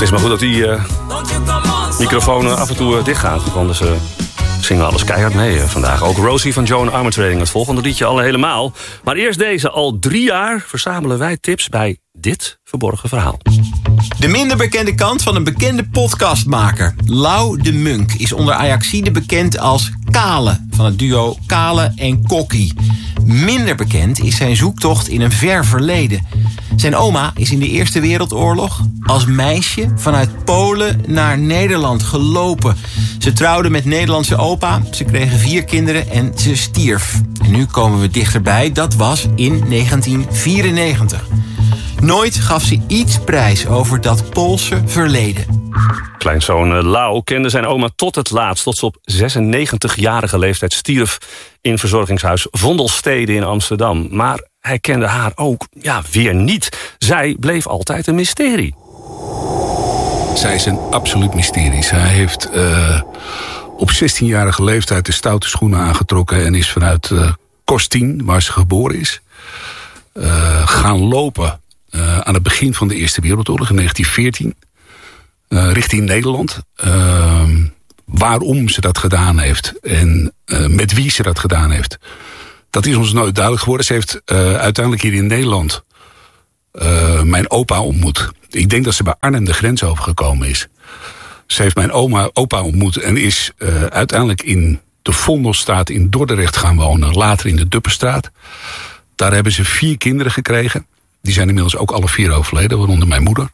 is maar goed dat die microfoon af en toe dicht gaat. Want anders zingen we alles keihard mee vandaag. Ook Rosie van Joan Armatrading, het volgende liedje al helemaal. Maar eerst deze. Al 3 jaar verzamelen wij tips bij dit verborgen verhaal. De minder bekende kant van een bekende podcastmaker. Lau de Munk is onder Ajaxide bekend als Kale, van het duo Kale en Kokkie. Minder bekend is zijn zoektocht in een ver verleden. Zijn oma is in de Eerste Wereldoorlog als meisje vanuit Polen naar Nederland gelopen. Ze trouwde met Nederlandse opa, ze kregen 4 kinderen en ze stierf. En nu komen we dichterbij, dat was in 1994. Nooit gaf ze iets prijs over dat Poolse verleden. Kleinzoon Lau kende zijn oma tot het laatst, tot ze op 96-jarige leeftijd stierf in verzorgingshuis Vondelstede in Amsterdam. Maar hij kende haar ook weer niet. Zij bleef altijd een mysterie. Zij is een absoluut mysterie. Zij heeft op 16-jarige leeftijd de stoute schoenen aangetrokken en is vanuit Kostin, waar ze geboren is, gaan lopen aan het begin van de Eerste Wereldoorlog in 1914. Richting Nederland. Waarom ze dat gedaan heeft en met wie ze dat gedaan heeft, dat is ons nooit duidelijk geworden. Ze heeft uiteindelijk hier in Nederland mijn opa ontmoet. Ik denk dat ze bij Arnhem de grens overgekomen is. Ze heeft mijn opa ontmoet en is uiteindelijk in de Vondelstraat in Dordrecht gaan wonen. Later in de Dupperstraat. Daar hebben ze 4 kinderen gekregen. Die zijn inmiddels ook alle 4 overleden, waaronder mijn moeder.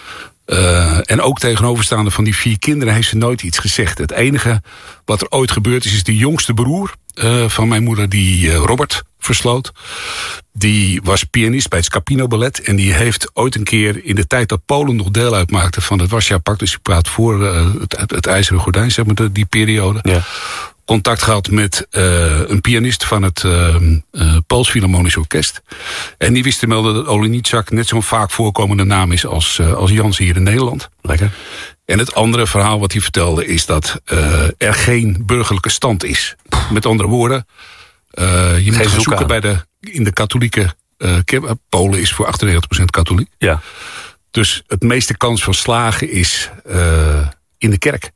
En ook tegenoverstaande van die 4 kinderen heeft ze nooit iets gezegd. Het enige wat er ooit gebeurd is de jongste broer van mijn moeder, die Robert Versloot. Die was pianist bij het Scapino Ballet. En die heeft ooit een keer in de tijd dat Polen nog deel uitmaakte van het Warschau-pact, dus ik praat voor het IJzeren Gordijn, zeg maar, die periode. Ja. Contact gehad met een pianist van het Pools Philharmonisch Orkest. En die wist te melden dat Oleniczak net zo'n vaak voorkomende naam is als Jans hier in Nederland. Lekker. En het andere verhaal wat hij vertelde is dat er geen burgerlijke stand is. Met andere woorden, je moet gaan zoeken in de katholieke Polen is voor 98% katholiek. Ja. Dus het meeste kans van slagen is in de kerk.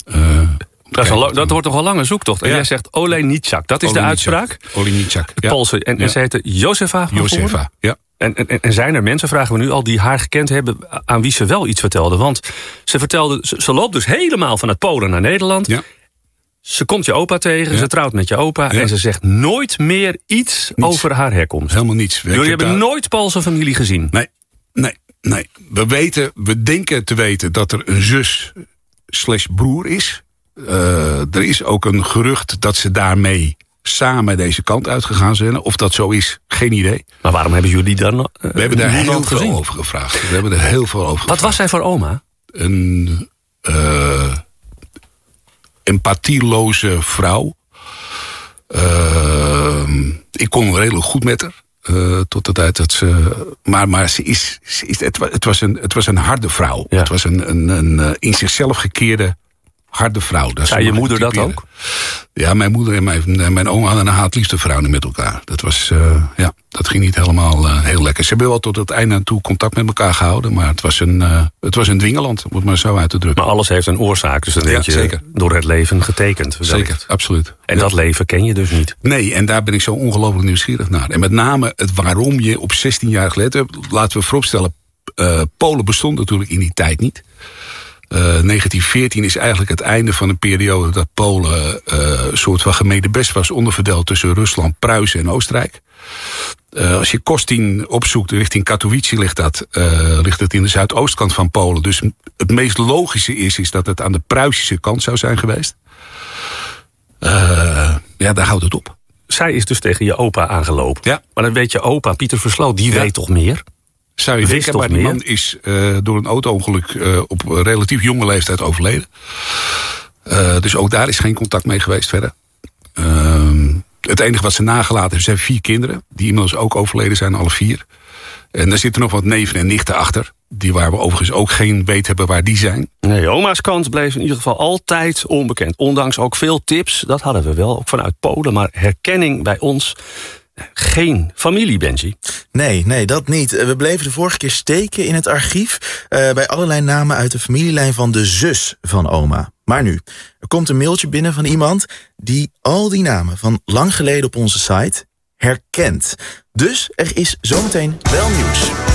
Dat wordt toch al lange zoektocht. En jij zegt Oleniczak, dat is de uitspraak? Oleniczak, ja. Polse. En ze heette Josefa. Josefa, ja. En zijn er mensen, vragen we nu al, die haar gekend hebben aan wie ze wel iets vertelde? Want ze loopt dus helemaal vanuit Polen naar Nederland. Ja. Ze komt je opa tegen, ze trouwt met je opa. Ja. En ze zegt nooit meer iets over haar herkomst. Helemaal niets. Jullie hebben nooit Poolse familie gezien? Nee. We denken te weten dat er een zus/broer is. Er is ook een gerucht dat ze daarmee samen deze kant uitgegaan zijn. Of dat zo is, geen idee. Maar waarom hebben jullie dan we hebben daar heel veel over gevraagd. Wat was zij voor oma? Een empathieloze vrouw. Ik kon redelijk goed met haar. Tot de tijd dat ze. Maar het was een harde vrouw. Ja. Het was een in zichzelf gekeerde harde vrouw. Zei je moeder dat ook? Ja, mijn moeder en mijn oma hadden een haat-liefde verhouding met elkaar. Dat was, dat ging niet helemaal heel lekker. Ze hebben wel tot het einde aan toe contact met elkaar gehouden, maar het was een dwingeland, om het maar zo uit te drukken. Maar alles heeft een oorzaak, dus dat denk je zeker door het leven getekend. Zeker, absoluut. En dat leven ken je dus niet? Nee, en daar ben ik zo ongelooflijk nieuwsgierig naar. En met name het waarom je op 16-jarige leeftijd, laten we vooropstellen, Polen bestond natuurlijk in die tijd niet. 1914 is eigenlijk het einde van een periode dat Polen een soort van gemeenebest was, onderverdeeld tussen Rusland, Pruisen en Oostenrijk. Als je Kostin opzoekt richting Katowice ligt het in de zuidoostkant van Polen. Dus het meest logische is dat het aan de Pruisische kant zou zijn geweest. Daar houdt het op. Zij is dus tegen je opa aangelopen. Ja. Maar dan weet je opa, Pieter Versloot, die weet toch meer? Zou je denken, maar die man is door een auto-ongeluk op relatief jonge leeftijd overleden. Dus ook daar is geen contact mee geweest verder. Het enige wat ze nagelaten hebben zijn 4 kinderen. Die inmiddels ook overleden zijn, alle 4. En daar zitten nog wat neven en nichten achter. Die waar we overigens ook geen weet hebben waar die zijn. Nee, oma's kant bleef in ieder geval altijd onbekend. Ondanks ook veel tips, dat hadden we wel, ook vanuit Polen. Maar herkenning bij ons geen familie, Benji. Nee, dat niet. We bleven de vorige keer steken in het archief bij allerlei namen uit de familielijn van de zus van oma. Maar nu, er komt een mailtje binnen van iemand die al die namen van lang geleden op onze site herkent. Dus er is zometeen wel nieuws.